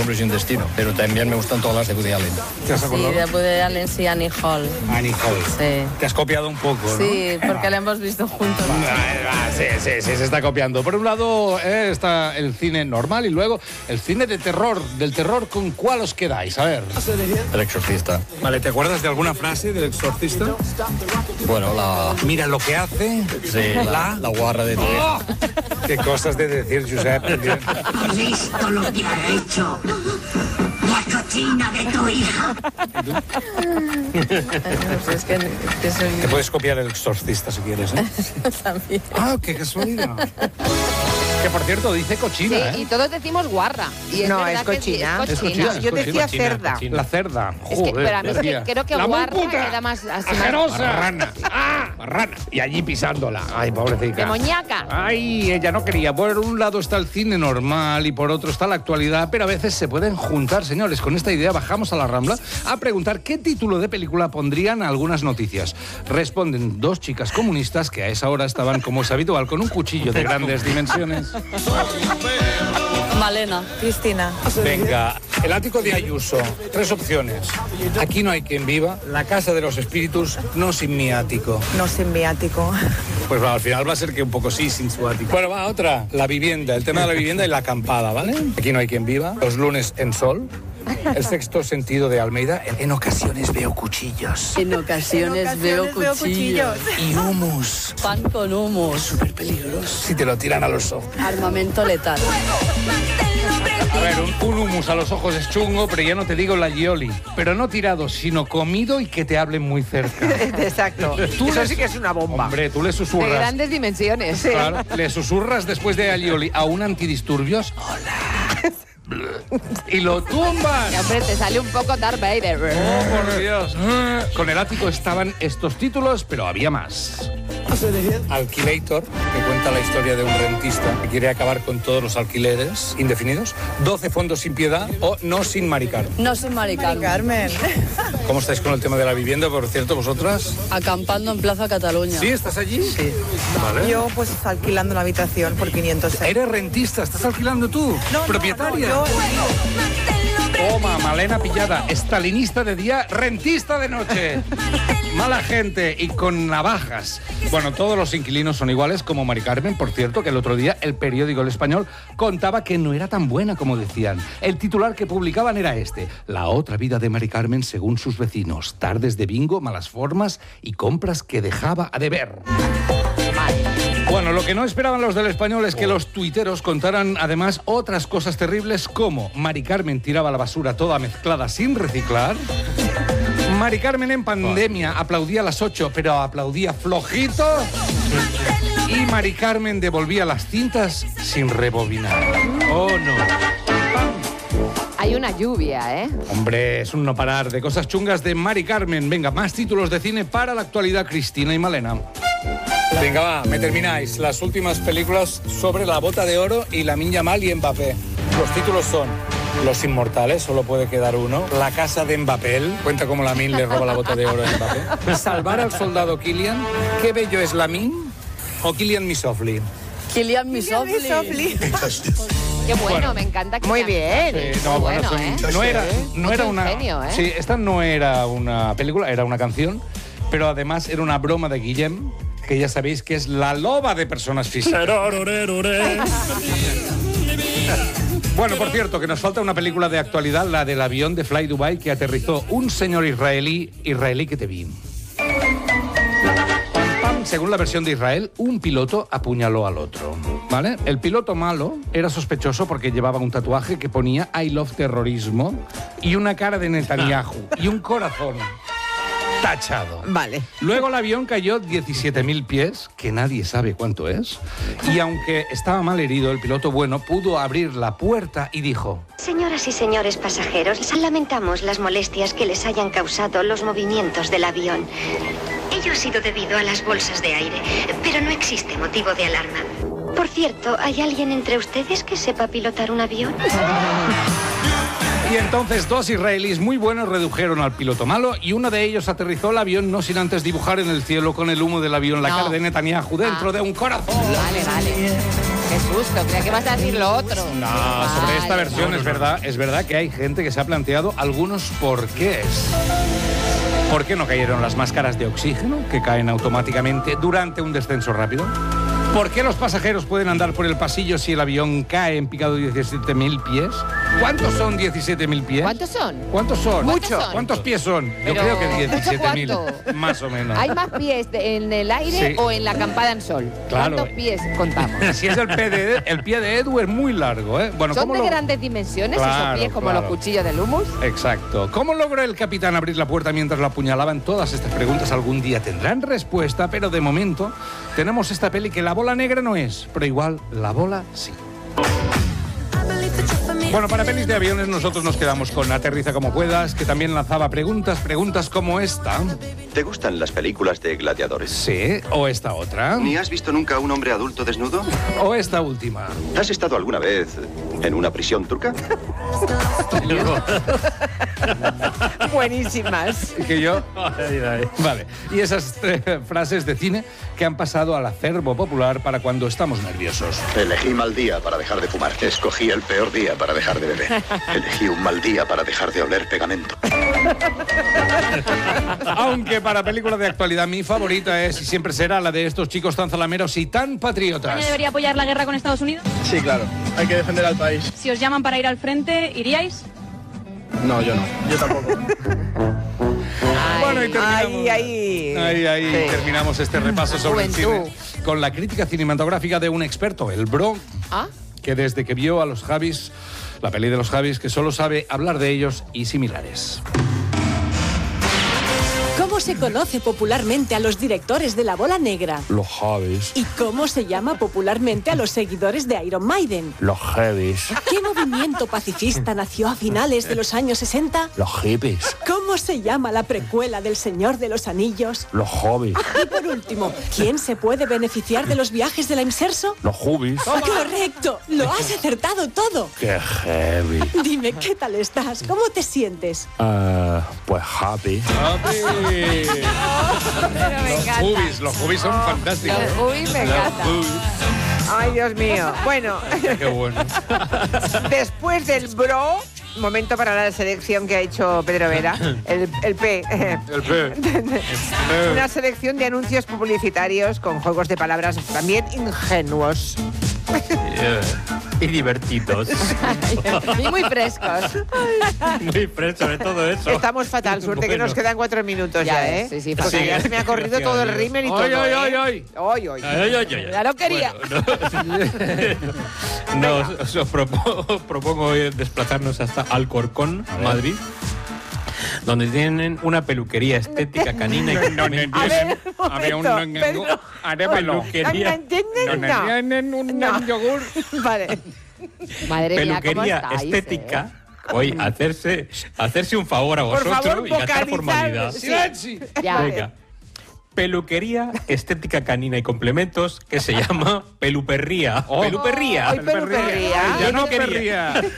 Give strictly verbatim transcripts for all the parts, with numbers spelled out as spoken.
hombres y un destino, pero también me gustan todas las de Woody Allen. ¿Te has acordado? Sí, de Woody Allen, sí, Annie Hall. Annie Hall. Sí. Te has copiado un poco, ¿no? Sí, porque la hemos visto juntos. Ah, sí, sí, sí, se está copiando. Por un lado eh, está el cine normal y luego el cine de terror. Del terror, ¿con cuál os quedáis? A ver. El exorcista. Vale, ¿te acuerdas de alguna frase del exorcista? Bueno, la... Mira lo que hace. Sí, la, la guarra de tu hija. ¡Oh! Qué cosas de decir, Josep. ¿Has visto lo que ha hecho? La cochina de tu hija. Pues es que, que soy... Te puedes copiar el exorcista si quieres, ¿eh? También. Ah, qué casualidad. Que por cierto, dice cochina, Sí, ¿eh? y todos decimos guarra. Y es No, verdad es que sí, cochina. es Es cochina. cochina. Yo cochina, decía cochina, cerda. cochina. La cerda. Es que, Joder, pero a mí es que decía. creo que ¡La guarra puta! queda más así. más- ¡Ajerosa! Marrana. ¡Ah! Marrana. Y allí pisándola. Ay, pobrecita. Demoníaca. Ay, ella no quería. Por un lado está el cine normal y por otro está la actualidad, pero a veces se pueden juntar, señores. Con esta idea bajamos a la Rambla a preguntar qué título de película pondrían a algunas noticias. Responden dos chicas comunistas que a esa hora estaban, como es habitual, con un cuchillo de grandes dimensiones. Malena. Cristina. Venga, el ático de Ayuso. Tres opciones. Aquí no hay quien viva. La casa de los espíritus, no sin mi ático. No simbiático. Pues va, al final va a ser que un poco sí, sin su ático. Bueno, va, otra. La vivienda. El tema de la vivienda y la acampada, ¿vale? Aquí no hay quien viva. Los lunes en sol. El sexto sentido de Almeida. En ocasiones veo cuchillos. En ocasiones, En ocasiones veo, veo cuchillos. Y humus. Pan con humus. Súper peligroso. Si te lo tiran a los ojos. Armamento letal. A ver, un, un humus a los ojos es chungo, pero ya no te digo la gioli. Pero no tirado, sino comido y que te hablen muy cerca. Exacto. Tú Eso le- sí que es una bomba. Hombre, tú le De susurras. grandes dimensiones. Claro, le susurras después de alioli a un antidisturbios. Hola. Y lo tumbas. Y, hombre, te sale un poco Darth Vader. Oh, por Dios. Con el ático estaban estos títulos, pero había más. Alquilator, que cuenta la historia de un rentista que quiere acabar con todos los alquileres indefinidos. doce fondos sin piedad o no sin maricar. No soy maricar. Carmen. ¿Cómo estáis con el tema de la vivienda, por cierto, vosotras? Acampando en Plaza Cataluña. ¿Sí? ¿Estás allí? Sí. Vale. Yo pues alquilando la habitación por quinientos euros. ¿Eres rentista? ¿Estás alquilando tú? No, ¿Propietaria? No, no, yo- Toma, Malena pillada. Estalinista de día, rentista de noche. Mala gente y con navajas. Bueno, todos los inquilinos son iguales, como Mari Carmen, por cierto, que el otro día el periódico El Español contaba que no era tan buena como decían. El titular que publicaban era este: la otra vida de Mari Carmen según sus vecinos. Tardes de bingo, malas formas y compras que dejaba a deber. Bueno, lo que no esperaban los del Español es que los tuiteros contaran además otras cosas terribles, como Mari Carmen tiraba la basura toda mezclada sin reciclar. Mari Carmen en pandemia aplaudía a las ocho, pero aplaudía flojito. Y Mari Carmen devolvía las cintas sin rebobinar. Oh, no. Hay una lluvia, ¿eh? Hombre, es un no parar de cosas chungas de Mari Carmen. Venga, más títulos de cine para la actualidad, Cristina y Malena. Venga, va, me termináis. Las últimas películas sobre la bota de oro y Lamine Yamal y Mbappé. Los títulos son Los Inmortales, solo puede quedar uno. La casa de Mbappé, cuenta cómo Lamine le roba la bota de oro a Mbappé. Salvar al soldado Kylian. Qué bello es Lamine. O Kylian Misofli. Kylian Misofli. Misofli. Qué bueno, Bueno. me encanta que Muy me- bien. Eh, Muy bueno, son- ¿eh? no era, no Es era un una. genio, ¿eh? Sí, esta no era una película, era una canción, pero además era una broma de Guillem, que ya sabéis que es la loba de personas físicas. Bueno, por cierto, que nos falta una película de actualidad, la del avión de Fly Dubai, que aterrizó un señor israelí, israelí que te vi. Según la versión de Israel, un piloto apuñaló al otro, ¿vale? El piloto malo era sospechoso porque llevaba un tatuaje que ponía I love terrorismo y una cara de Netanyahu y un corazón tachado. Vale. Luego el avión cayó diecisiete mil pies, que nadie sabe cuánto es, y aunque estaba mal herido, el piloto bueno pudo abrir la puerta y dijo: Señoras y señores pasajeros, lamentamos las molestias que les hayan causado los movimientos del avión. Ello ha sido debido a las bolsas de aire, pero no existe motivo de alarma. Por cierto, ¿hay alguien entre ustedes que sepa pilotar un avión? Y entonces dos israelíes muy buenos redujeron al piloto malo y uno de ellos aterrizó el avión no sin antes dibujar en el cielo con el humo del avión la No. cara de Netanyahu dentro Ah. de un corazón. Vale, vale. Qué susto, creía que vas a decir lo otro. No, sobre esta Vale. versión es verdad, es verdad que hay gente que se ha planteado algunos porqués. ¿Por qué no cayeron las máscaras de oxígeno que caen automáticamente durante un descenso rápido? ¿Por qué los pasajeros pueden andar por el pasillo si el avión cae en picado de diecisiete mil pies? ¿Cuántos son diecisiete mil pies? ¿Cuántos son? ¿Cuántos son? ¿Cuántos son? ¿Cuántos pies son? Yo Pero, creo que diecisiete mil, ¿cuánto? más o menos. ¿Hay más pies de- en el aire Sí. o en la acampada en sol? Claro. ¿Cuántos pies contamos? Si es el pie de, el pie de Edu es muy largo, ¿eh? Bueno, ¿Son ¿cómo de lo- grandes dimensiones Claro, esos pies como claro. los cuchillos del humus? Exacto. ¿Cómo logró el capitán abrir la puerta mientras lo apuñalaban? Todas estas preguntas algún día tendrán respuesta, pero de momento tenemos esta peli que la bola negra no es, pero igual la bola sí. Bueno, para pelis de aviones nosotros nos quedamos con Aterriza como puedas, que también lanzaba preguntas, preguntas como esta. ¿Te gustan las películas de gladiadores? Sí, o esta otra, ¿Ni has visto nunca a un hombre adulto desnudo? o esta última. ¿Has estado alguna vez en una prisión turca? Buenísimas. Que yo... Vale. Y esas tres frases de cine que han pasado al acervo popular para cuando estamos nerviosos. Elegí mal día para dejar de fumar. Escogí el peor día para dejar de beber. Elegí un mal día para dejar de oler pegamento. Aunque para películas de actualidad mi favorita es y siempre será la de estos chicos tan zalameros y tan patriotas. ¿España debería apoyar la guerra con Estados Unidos? Sí, claro. Hay que defender al país. Si os llaman para ir al frente, ¿iríais? No, yo no. Yo tampoco. Bueno, y terminamos, Ahí, ahí. ahí, ahí Sí. terminamos este repaso sobre el Juventud. cine con la crítica cinematográfica de un experto, el Bro, ¿Ah? que desde que vio a los Javis, la peli de los Javis, que solo sabe hablar de ellos y similares. ¿Cómo se conoce popularmente a los directores de La Bola Negra? Los Javis. ¿Y cómo se llama popularmente a los seguidores de Iron Maiden? Los Heavies. ¿Qué movimiento pacifista nació a finales de los años sesenta? Los hippies. ¿Cómo se llama la precuela del Señor de los Anillos? Los hobbies. Y por último, ¿quién se puede beneficiar de los viajes de la Inserso? Los hubbies. ¡Correcto! ¡Lo has acertado todo! Qué heavy. Dime, ¿qué tal estás? ¿Cómo te sientes? Ah, pues happy. Pero me Los encanta. Hubbies, los Hubbies son fantásticos. Los Hubbies me encantan. Ay, Dios mío. Bueno, Qué bueno. después del Bro, momento para la selección que ha hecho Pedro Vera, el, el P. El P. Una selección de anuncios publicitarios con juegos de palabras también ingenuos. Y divertidos. Y muy frescos. Muy fresco, sobre todo eso. Estamos fatal, suerte que Bueno. nos quedan cuatro minutos Ya ya, ves, ¿eh? sí, sí, Porque sí. ya se me ha corrido todo el rímel y todo. Ay, ay, ¿eh? ay, ay. Ay, ay. Ay, ay, ay, ay. Ya lo quería. Bueno, no, os, os os propongo, propongo hoy desplazarnos hasta Alcorcón, Madrid, donde tienen una peluquería estética canina y complemento. A ver, un Había un momento, Pedro. Arévalo. Peluquería, No, no, no. Tienen un No. yogur. Vale. Madre mía, ¿cómo peluquería estáis, estética. eh? Hoy hacerse, hacerse un favor a Por vosotros favor, y gastar vocalizar. formalidad. Sí. Ya. Venga. Peluquería, estética canina y complementos que se llama Peluperría. Oh. Peluperría. Ay, peluperría. Ella no quería. perría.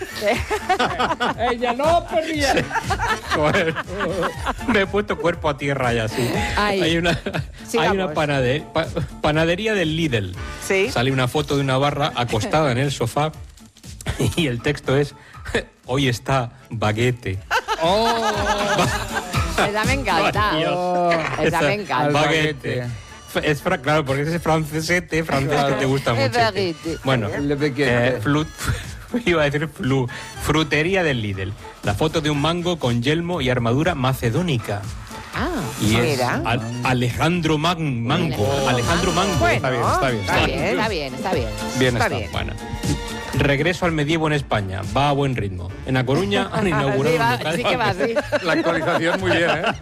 Ella no perría. Joder. Me he puesto cuerpo a tierra ya, sí. Ay. Hay una, hay una Sigamos. panade- pa- panadería del Lidl. Sí. Sale una foto de una barra acostada en el sofá y el texto es: hoy está baguete. Oh. Esa me encanta. Dios. Esa me Al encanta. Baguete. Es fra- claro, porque ese francesete, francés que te gusta Es mucho. baguete. Bueno, Le baguette. eh, flu- iba a decir flu, frutería del Lidl. La foto de un mango con yelmo y armadura macedónica. Ah, Y es Mira. Al- Alejandro Man- Mango. Oh. Alejandro Mango. Bueno, Está bien, está bien. está bien, está bien, está bien. Bien Está está. bien. Bueno. Regreso al medievo en España. Va a buen ritmo. En A Coruña han inaugurado Sí, un va, local, sí que va así. La actualización muy bien, ¿eh?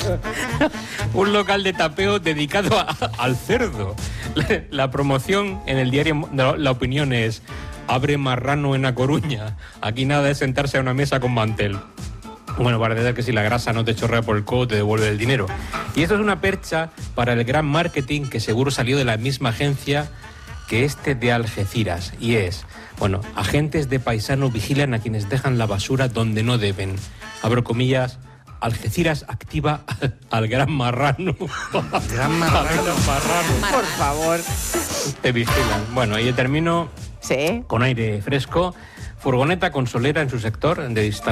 un local de tapeo dedicado a- al cerdo. La, la promoción en el diario La, La Opinión es: abre marrano en A Coruña. Aquí nada de sentarse a una mesa con mantel. Bueno, parece ser que si la grasa no te chorrea por el codo, te devuelve el dinero. Y esto es una percha para el gran marketing que seguro salió de la misma agencia que este de Algeciras. Y es, bueno, agentes de paisano vigilan a quienes dejan la basura donde no deben. Abro comillas: Algeciras activa al, al gran marrano. Gran marrano. Al gran marrano. Por favor. Te vigilan. Bueno, y termino Sí. con aire fresco, furgoneta con solera en su sector de instalación.